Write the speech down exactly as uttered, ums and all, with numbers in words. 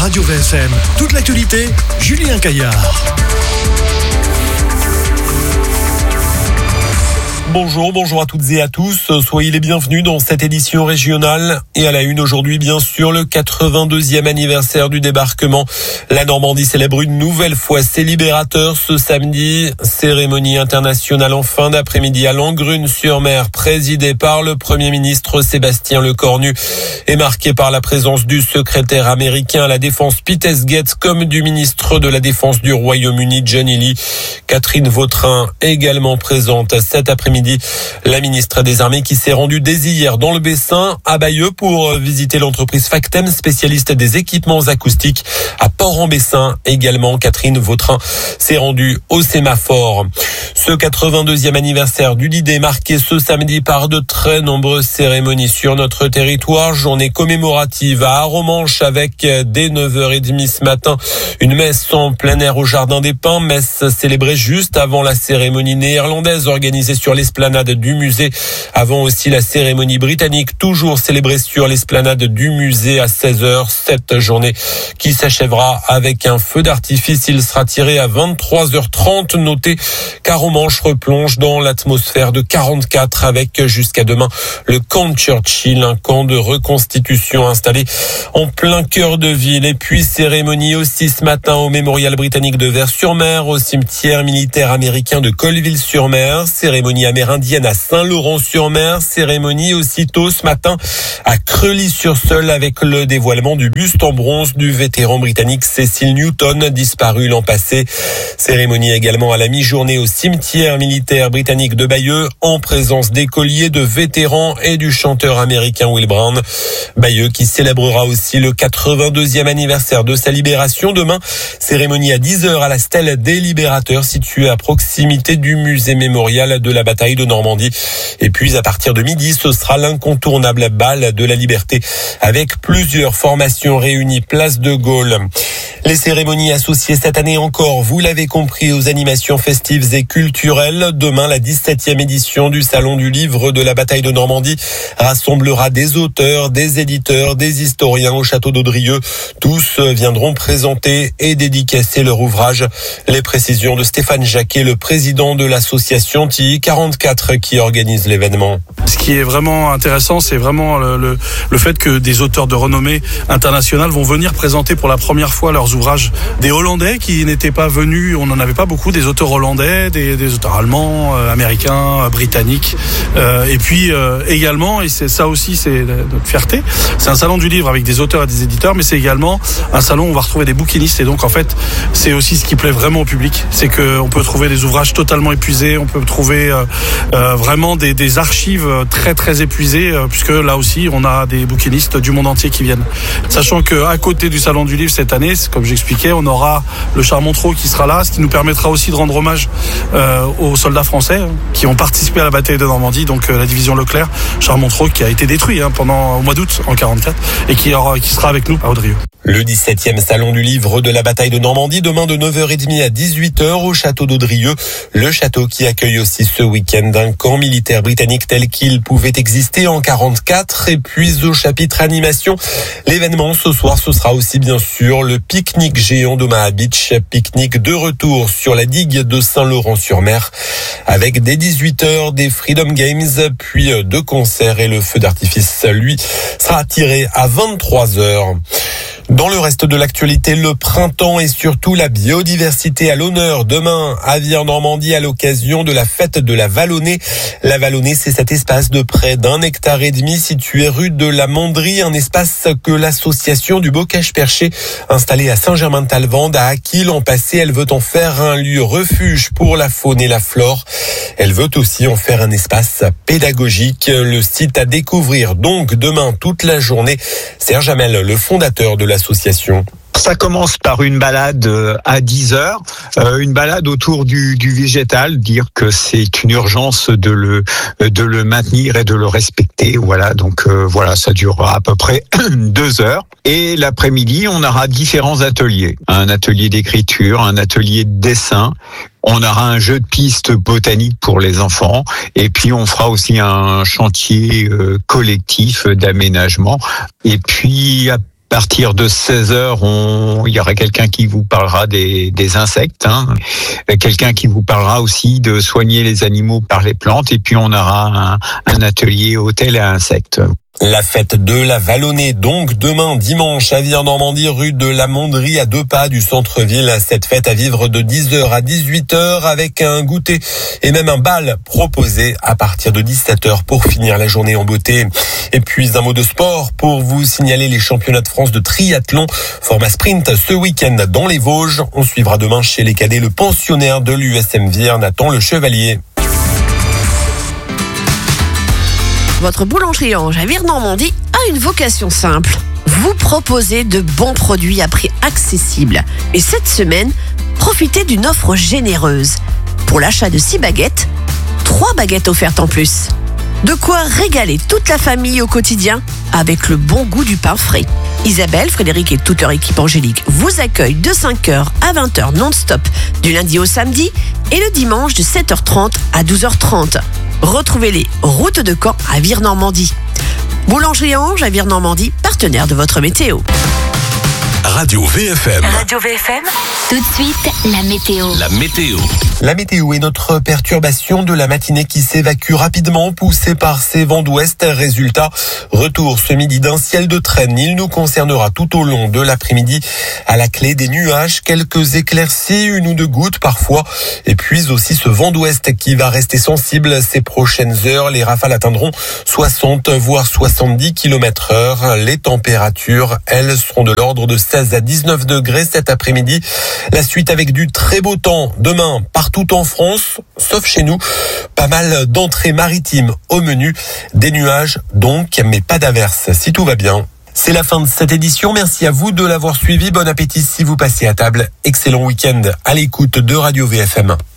Radio V S M. Toute l'actualité, Julien Caillard. Bonjour, bonjour à toutes et à tous. Soyez les bienvenus dans cette édition régionale. Et à la une aujourd'hui, bien sûr, le quatre-vingt-deuxième anniversaire du débarquement. La Normandie célèbre une nouvelle fois ses libérateurs ce samedi. Cérémonie internationale en fin d'après-midi à Langrune-sur-Mer, présidée par le Premier ministre Sébastien Lecornu et marquée par la présence du secrétaire américain à la Défense Pete Hegseth comme du ministre de la Défense du Royaume-Uni Johnny Lee. Catherine Vautrin également présente cet après-midi. La ministre des Armées qui s'est rendue dès hier dans le Bessin à Bayeux pour visiter l'entreprise Factem, spécialiste des équipements acoustiques. À Port-en-Bessin également, Catherine Vautrin s'est rendue au sémaphore. Ce quatre-vingt-deuxième anniversaire du Lidet marqué ce samedi par de très nombreuses cérémonies sur notre territoire. Journée commémorative à Aromanches avec dès neuf heures trente ce matin une messe en plein air au Jardin des Pins. Messe célébrée juste avant la cérémonie néerlandaise organisée sur l'esplanade du musée. Avant aussi la cérémonie britannique toujours célébrée sur l'esplanade du musée à seize heures. Cette journée qui s'achèvera avec un feu d'artifice. Il sera tiré à vingt-trois heures trente. Notez qu'Aromanches replonge dans l'atmosphère de quarante-quatre avec jusqu'à demain le camp Churchill, un camp de reconstitution installé en plein cœur de ville. Et puis cérémonie aussi ce matin au mémorial britannique de Vers-sur-Mer, au cimetière militaire américain de Colville-sur-Mer, cérémonie amérindienne à Saint-Laurent-sur-Mer, cérémonie aussitôt ce matin à Creully-sur-Seulles avec le dévoilement du buste en bronze du vétéran britannique Cecil Newton, disparu l'an passé. Cérémonie également à la mi-journée au cimetière militaire britannique de Bayeux, en présence d'écoliers, de vétérans et du chanteur américain Will Brown. Bayeux qui célébrera aussi le quatre-vingt-deuxième anniversaire de sa libération. Demain, cérémonie à dix heures à la stèle des Libérateurs située à proximité du musée mémorial de la bataille de Normandie. Et puis à partir de midi, ce sera l'incontournable bal de la liberté avec plusieurs formations réunies place de Gaulle. Les cérémonies associées cette année encore, vous l'avez compris, aux animations festives et culturelles. Demain, la dix-septième édition du Salon du Livre de la bataille de Normandie rassemblera des auteurs, des éditeurs, des historiens au château d'Audrieux. Tous viendront présenter et dédicacer leur ouvrage. Les précisions de Stéphane Jacquet, le président de l'association T I quarante-quatre qui organise l'événement. Ce qui est vraiment intéressant, c'est vraiment le, le, le fait que des auteurs de renommée internationale vont venir présenter pour la première fois leurs ouvrages. Des Hollandais qui n'étaient pas venus, on n'en avait pas beaucoup, des auteurs hollandais, des, des auteurs allemands, euh, américains, euh, britanniques. Euh, et puis euh, également, et c'est ça aussi, c'est notre fierté, c'est un salon du livre avec des auteurs et des éditeurs, mais c'est également un salon où on va retrouver des bouquinistes. Et donc en fait, c'est aussi ce qui plaît vraiment au public, c'est qu'on peut trouver des ouvrages totalement épuisés, on peut trouver euh, euh, vraiment des, des archives très très épuisées, euh, puisque là aussi, on a des bouquinistes du monde entier qui viennent. Sachant qu'à côté du salon du livre cette année, comme j'expliquais, on aura le char Montreux qui sera là, ce qui nous permettra aussi de rendre hommage euh, aux soldats français hein, qui ont participé à la bataille de Normandie, donc euh, la division Leclerc, char Montreux qui a été détruit hein, pendant au mois d'août en quarante-quatre et qui, aura, qui sera avec nous à Audrieux. Le dix-septième Salon du Livre de la bataille de Normandie, demain de neuf heures trente à dix-huit heures au château d'Audrieux. Le château qui accueille aussi ce week-end un camp militaire britannique tel qu'il pouvait exister en quarante-quatre. Et puis au chapitre animation, l'événement ce soir, ce sera aussi bien sûr le pique-nique géant d'Omaha Beach. Pique-nique de retour sur la digue de Saint-Laurent-sur-Mer avec dès dix-huit heures des Freedom Games, puis deux concerts et le feu d'artifice, lui, sera tiré à vingt-trois heures. Dans le reste de l'actualité, le printemps et surtout la biodiversité à l'honneur demain à Vire-Normandie à l'occasion de la fête de la Vallonnée. La Vallonnée, c'est cet espace de près d'un hectare et demi situé rue de la Mondrie, un espace que l'association du Bocage Perché installé à Saint-Germain-de-Talvende a acquis l'an passé. Elle veut en faire un lieu refuge pour la faune et la flore. Elle veut aussi en faire un espace pédagogique. Le site à découvrir donc demain toute la journée. Serge Hamel, le fondateur de l'association. Ça commence par une balade à dix heures, euh, une balade autour du, du végétal, dire que c'est une urgence de le de le maintenir et de le respecter. Voilà, donc euh, voilà, ça durera à peu près deux heures. Et l'après-midi, on aura différents ateliers, un atelier d'écriture, un atelier de dessin. On aura un jeu de piste botanique pour les enfants et puis on fera aussi un chantier euh, collectif d'aménagement. Et puis partir de seize heures, on, il y aura quelqu'un qui vous parlera des, des insectes, hein. Quelqu'un qui vous parlera aussi de soigner les animaux par les plantes, et puis on aura un, un atelier hôtel à insectes. La fête de la Vallonnée, donc demain dimanche à Vire-Normandie, rue de la Monderie, à deux pas du centre-ville. Cette fête à vivre de dix heures à dix-huit heures avec un goûter et même un bal proposé à partir de dix-sept heures pour finir la journée en beauté. Et puis un mot de sport pour vous signaler les championnats de France de triathlon. Format sprint ce week-end dans les Vosges. On suivra demain chez les cadets le pensionnaire de l'U S M Vire, Nathan Le Chevalier. Votre boulangerie Ange à Vire-Normandie a une vocation simple. Vous proposez de bons produits à prix accessible. Et cette semaine, profitez d'une offre généreuse. Pour l'achat de six baguettes, trois baguettes offertes en plus. De quoi régaler toute la famille au quotidien avec le bon goût du pain frais. Isabelle, Frédéric et toute leur équipe angélique vous accueillent de cinq heures à vingt heures non-stop du lundi au samedi et le dimanche de sept heures trente à douze heures trente. Retrouvez-les route de Caen à Vire-Normandie. Boulangerie Ange à Vire-Normandie, partenaire de votre météo. Radio V F M. Radio V F M. Tout de suite, la météo. La météo. La météo est notre perturbation de la matinée qui s'évacue rapidement, poussée par ces vents d'ouest. Résultat, retour ce midi d'un ciel de traîne. Il nous concernera tout au long de l'après-midi. À la clé des nuages, quelques éclaircies, une ou deux gouttes parfois. Et puis aussi ce vent d'ouest qui va rester sensible ces prochaines heures. Les rafales atteindront soixante voire soixante-dix kilomètres heure. Les températures, elles, seront de l'ordre de seize à dix-neuf degrés cet après-midi. La suite avec du très beau temps demain partout en France, sauf chez nous. Pas mal d'entrées maritimes au menu. Des nuages donc, mais pas d'averses si tout va bien. C'est la fin de cette édition. Merci à vous de l'avoir suivi. Bon appétit si vous passez à table. Excellent week-end à l'écoute de Radio V F M.